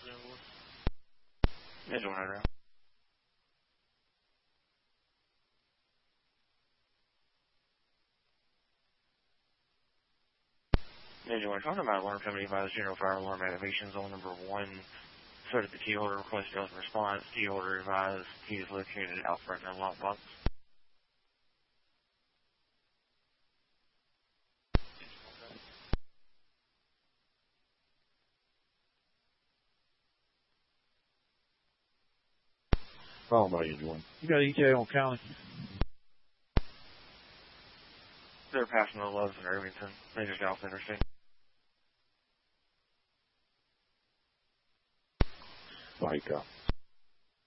Major 100. Major 1, talking about alarm 75, general fire alarm activation zone number 1. Started the key holder, request sales response. Key holder advised key is located out front in the lockbox. How about you doing? You got ETA on County? They're passing the Loves in Irvington. Major South Interstate. Like,